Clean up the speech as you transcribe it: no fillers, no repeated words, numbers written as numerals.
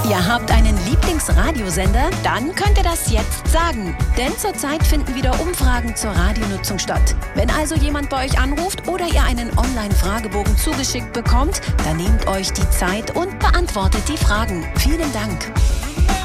Ihr habt einen Lieblingsradiosender? Dann könnt ihr das jetzt sagen. Denn zurzeit finden wieder Umfragen zur Radionutzung statt. Wenn also jemand bei euch anruft oder ihr einen Online-Fragebogen zugeschickt bekommt, dann nehmt euch die Zeit und beantwortet die Fragen. Vielen Dank.